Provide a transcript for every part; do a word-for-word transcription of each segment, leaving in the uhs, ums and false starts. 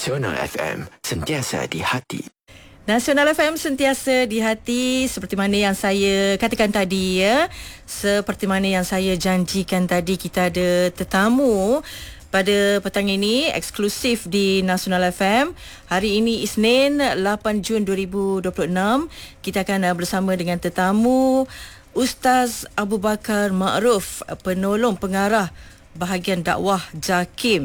Nasional F M, sentiasa di hati. Nasional F M sentiasa di hati, seperti mana yang saya katakan tadi ya. Seperti mana yang saya janjikan tadi, kita ada tetamu pada petang ini eksklusif di Nasional F M. Hari ini Isnin lapan Jun dua ribu dua puluh enam. Kita akan bersama dengan tetamu Ustaz Abu Bakar Ma'ruf, penolong pengarah bahagian dakwah JAKIM,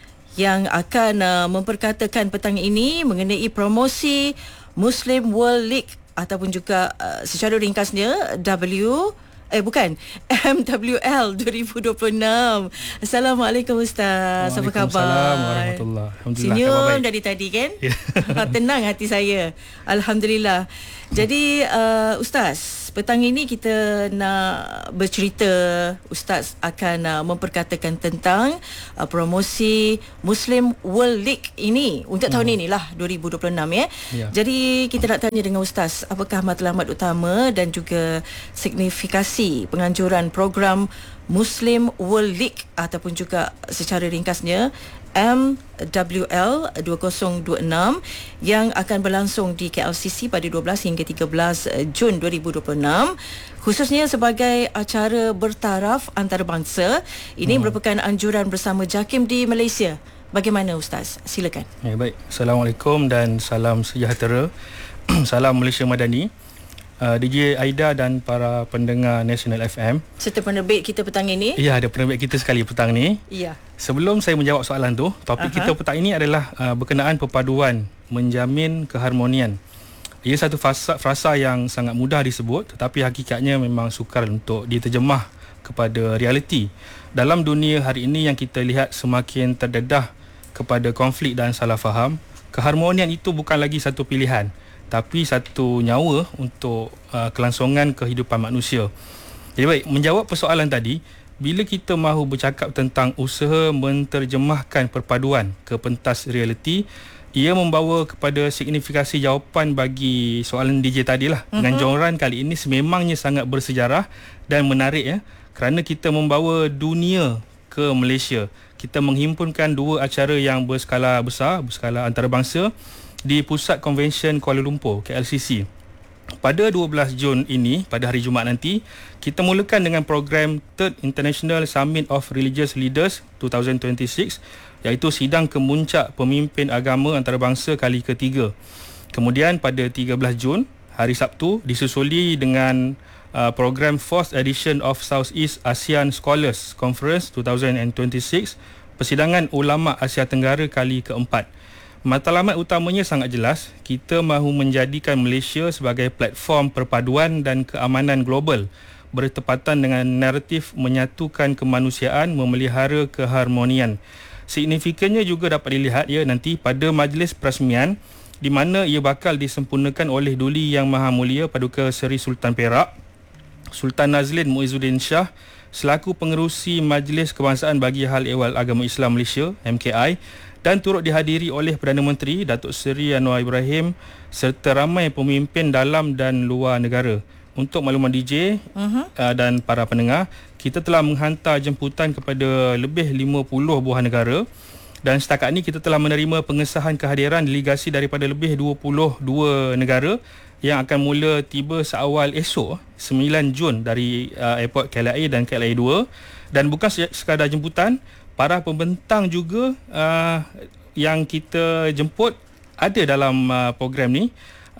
yang akan uh, memperkatakan petang ini mengenai promosi Muslim World League ataupun juga uh, secara ringkasnya W eh bukan M W L dua ribu dua puluh enam. Assalamualaikum Ustaz, apa khabar? Waalaikumsalam warahmatullahi. Alhamdulillah, senyum dari tadi kan? Yeah. Tenang hati saya, Alhamdulillah. Jadi uh, Ustaz, petang ini kita nak bercerita. Ustaz akan uh, memperkatakan tentang uh, promosi Muslim World League ini untuk tahun hmm. ini lah, dua ribu dua puluh enam ya. Yeah. Jadi kita nak tanya dengan Ustaz, apakah matlamat utama dan juga signifikasi penganjuran program Muslim World League ataupun juga secara ringkasnya M W L dua ribu dua puluh enam yang akan berlangsung di K L C C pada dua belas hingga tiga belas Jun dua ribu dua puluh enam, khususnya sebagai acara bertaraf antarabangsa. Ini hmm. merupakan anjuran bersama JAKIM di Malaysia. Bagaimana Ustaz? Silakan. Ya, baik. Assalamualaikum dan salam sejahtera. Salam Malaysia Madani. Uh, D J Aida dan para pendengar National F M serta penerbit kita petang ini. Ya, ada penerbit kita sekali petang ni. Ya. Sebelum saya menjawab soalan tu, topik Aha. kita petang ini adalah uh, berkenaan perpaduan menjamin keharmonian. Ia satu frasa, frasa yang sangat mudah disebut, tetapi hakikatnya memang sukar untuk diterjemah kepada realiti. Dalam dunia hari ini yang kita lihat semakin terdedah kepada konflik dan salah faham, keharmonian itu bukan lagi satu pilihan, tapi satu nyawa untuk uh, kelangsungan kehidupan manusia. Jadi baik, menjawab persoalan tadi, bila kita mahu bercakap tentang usaha menterjemahkan perpaduan ke pentas realiti, ia membawa kepada signifikasi jawapan bagi soalan D J tadilah. Mm-hmm. Dengan joran kali ini sememangnya sangat bersejarah dan menarik ya, kerana kita membawa dunia ke Malaysia. Kita menghimpunkan dua acara yang berskala besar, berskala antarabangsa di Pusat Konvensyen Kuala Lumpur, K L C C. Pada dua belas Jun ini, pada hari Jumaat nanti, kita mulakan dengan program Third International Summit of Religious Leaders dua ribu dua puluh enam, iaitu sidang kemuncak pemimpin agama antarabangsa kali ketiga. Kemudian pada tiga belas Jun, hari Sabtu, disusuli dengan uh, program Fourth Edition of Southeast ASEAN Scholars Conference dua ribu dua puluh enam, persidangan ulama Asia Tenggara kali keempat. Matlamat utamanya sangat jelas, kita mahu menjadikan Malaysia sebagai platform perpaduan dan keamanan global bertepatan dengan naratif menyatukan kemanusiaan, memelihara keharmonian. Signifikannya juga dapat dilihat ya nanti pada majlis perasmian di mana ia bakal disempurnakan oleh Duli Yang Maha Mulia Paduka Seri Sultan Perak, Sultan Nazlin Muizzuddin Shah selaku pengerusi Majlis Kebangsaan bagi Hal Ehwal Agama Islam Malaysia M K I, dan turut dihadiri oleh Perdana Menteri Datuk Seri Anwar Ibrahim serta ramai pemimpin dalam dan luar negara. Untuk makluman D J uh-huh. uh, dan para pendengar, kita telah menghantar jemputan kepada lebih lima puluh buah negara dan setakat ini kita telah menerima pengesahan kehadiran delegasi daripada lebih dua puluh dua negara yang akan mula tiba seawal esok sembilan Jun dari uh, airport K L I A dan K L I A dua. Dan bukan sekadar jemputan, para pembentang juga uh, yang kita jemput ada dalam uh, program ni,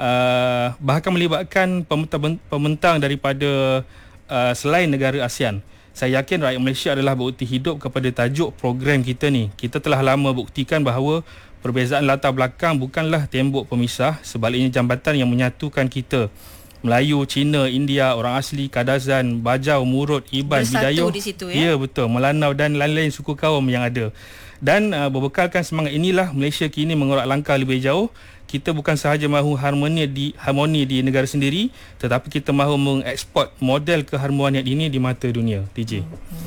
uh, bahkan melibatkan pembentang daripada uh, selain negara ASEAN. Saya yakin rakyat Malaysia adalah bukti hidup kepada tajuk program kita ni. Kita telah lama buktikan bahawa perbezaan latar belakang bukanlah tembok pemisah, sebaliknya jambatan yang menyatukan kita. Melayu, Cina, India, orang asli, Kadazan, Bajau, Murut, Iban, Bidayuh. Di situ, ya? Ya, betul. Melanau dan lain-lain suku kaum yang ada. Dan uh, berbekalkan semangat inilah Malaysia kini mengorak langkah lebih jauh. Kita bukan sahaja mahu harmoni di harmoni di negara sendiri, tetapi kita mahu mengeksport model keharmonian ini di mata dunia. D J. Hmm.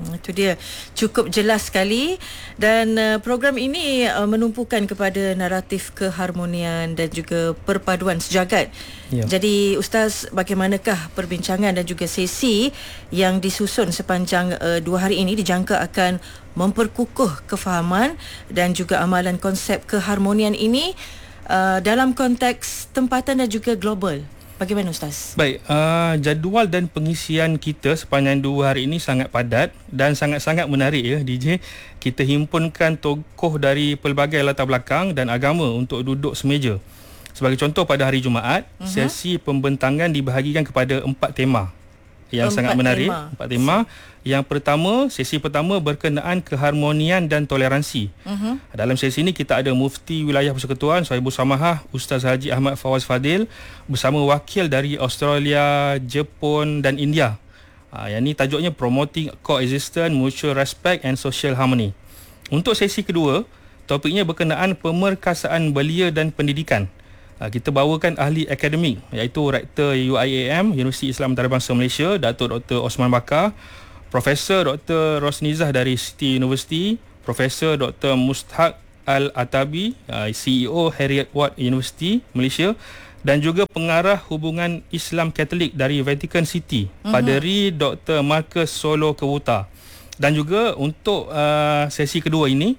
Itu dia, cukup jelas sekali. Dan uh, program ini uh, menumpukan kepada naratif keharmonian dan juga perpaduan sejagat. Ya. Jadi Ustaz, bagaimanakah perbincangan dan juga sesi yang disusun sepanjang uh, dua hari ini dijangka akan memperkukuh kefahaman dan juga amalan konsep keharmonian ini uh, dalam konteks tempatan dan juga global. Bagaimana Ustaz? Baik, uh, jadual dan pengisian kita sepanjang dua hari ini sangat padat dan sangat-sangat menarik ya D J. Kita himpunkan tokoh dari pelbagai latar belakang dan agama untuk duduk semeja. Sebagai contoh, pada hari Jumaat, uh-huh. sesi pembentangan dibahagikan kepada empat tema yang empat sangat menarik. Tema. Empat tema. Yang pertama, sesi pertama berkenaan keharmonian dan toleransi. Uh-huh. Dalam sesi ini kita ada Mufti Wilayah Persekutuan Sohibul Samahah Ustaz Haji Ahmad Fawaz Fadil bersama wakil dari Australia, Jepun dan India. Ha, yang ini tajuknya Promoting Coexistence, Mutual Respect and Social Harmony. Untuk sesi kedua, topiknya berkenaan pemerkasaan belia dan pendidikan. Ha, kita bawakan ahli akademik iaitu Rektor U I A M Universiti Islam Antarabangsa Malaysia, Datuk Doktor Osman Bakar, Profesor Doktor Rosnizah dari City University, Profesor Doktor Mustahak Al-Atabi, C E O Harriet Ward University Malaysia, dan juga pengarah hubungan Islam Katolik dari Vatican City, uh-huh. Paderi Doktor Marcus Solo Kewuta. Dan juga untuk uh, sesi kedua ini,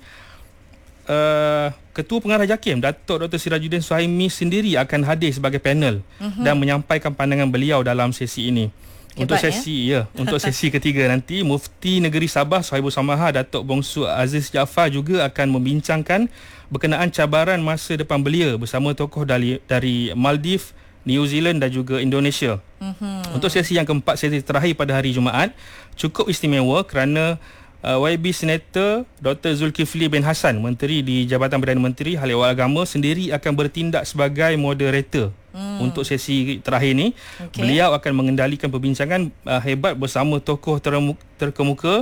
uh, Ketua Pengarah JAKIM Datuk Doktor Sirajuddin Suhaimi sendiri akan hadir sebagai panel uh-huh. dan menyampaikan pandangan beliau dalam sesi ini. Untuk Hebat, sesi ya, ya untuk sesi ketiga nanti, Mufti Negeri Sabah Sohibul Samahah Datuk Bongsu Aziz Jaafar juga akan membincangkan berkenaan cabaran masa depan belia bersama tokoh dari dari Maldives, New Zealand dan juga Indonesia. Uh-huh. Untuk sesi yang keempat, sesi terakhir pada hari Jumaat, cukup istimewa kerana uh, Y B Senator Doktor Zulkifli bin Hassan, Menteri di Jabatan Perdana Menteri Hal Ehwal Agama, sendiri akan bertindak sebagai moderator. Hmm. Untuk sesi terakhir ni, okay. beliau akan mengendalikan perbincangan uh, hebat bersama tokoh teremu, terkemuka,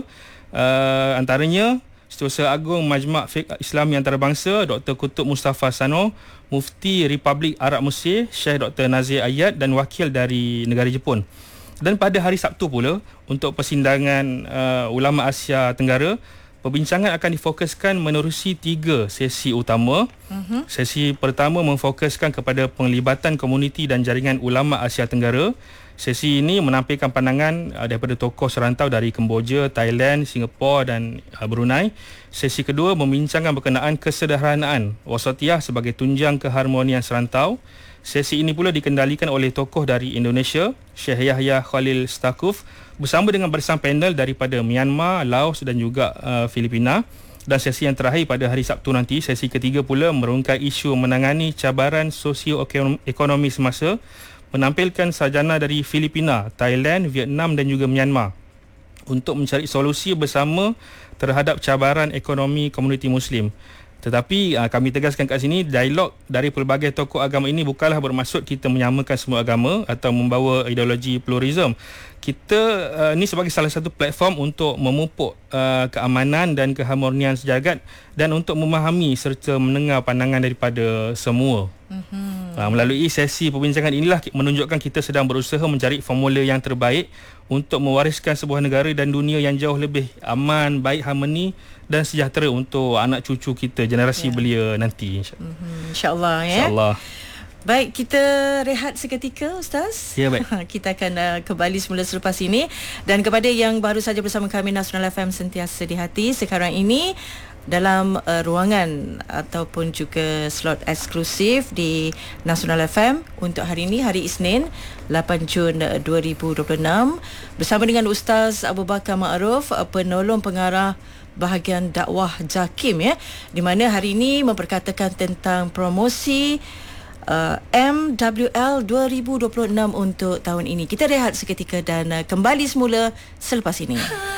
uh, antaranya Setiausaha Agung Majma' Fiqh Islami Antarabangsa Doktor Kutub Mustafa Sano, Mufti Republik Arab Mesir Syekh Doktor Nazir Ayat dan wakil dari negara Jepun. Dan pada hari Sabtu pula, untuk persidangan uh, Ulama Asia Tenggara, perbincangan akan difokuskan menerusi tiga sesi utama. Uh-huh. Sesi pertama memfokuskan kepada penglibatan komuniti dan jaringan ulama Asia Tenggara. Sesi ini menampilkan pandangan daripada tokoh serantau dari Kemboja, Thailand, Singapura dan Brunei. Sesi kedua membincangkan berkenaan kesederhanaan wasatiyah sebagai tunjang keharmonian serantau. Sesi ini pula dikendalikan oleh tokoh dari Indonesia, Syekh Yahya Khalil Stakuf, bersama dengan barisan panel daripada Myanmar, Laos dan juga uh, Filipina. Dan sesi yang terakhir pada hari Sabtu nanti, sesi ketiga pula merungkai isu menangani cabaran sosio-ekonomi semasa, menampilkan sarjana dari Filipina, Thailand, Vietnam dan juga Myanmar untuk mencari solusi bersama terhadap cabaran ekonomi komuniti Muslim. Tetapi uh, kami tegaskan kat sini, dialog dari pelbagai tokoh agama ini bukanlah bermaksud kita menyamakan semua agama atau membawa ideologi pluralism. Kita uh, ni sebagai salah satu platform untuk memupuk uh, keamanan dan keharmonian sejagat dan untuk memahami serta mendengar pandangan daripada semua. Mm-hmm. Uh, melalui sesi perbincangan inilah menunjukkan kita sedang berusaha mencari formula yang terbaik untuk mewariskan sebuah negara dan dunia yang jauh lebih aman, baik, harmoni dan sejahtera untuk anak cucu kita, generasi yeah. belia nanti. InsyaAllah. Mm-hmm. InsyaAllah ya. InsyaAllah. Baik, kita rehat seketika Ustaz. Ya, baik. Kita akan uh, kembali semula selepas ini. Dan kepada yang baru saja bersama kami, Nasional F M sentiasa di hati. Sekarang ini dalam uh, ruangan ataupun juga slot eksklusif di Nasional F M untuk hari ini, hari Isnin lapan Jun dua ribu dua puluh enam, bersama dengan Ustaz Abu Bakar Ma'ruf, penolong pengarah bahagian dakwah JAKIM ya, di mana hari ini memperkatakan tentang promosi uh, M W L dua ribu dua puluh enam untuk tahun ini. Kita rehat seketika dan uh, kembali semula selepas ini.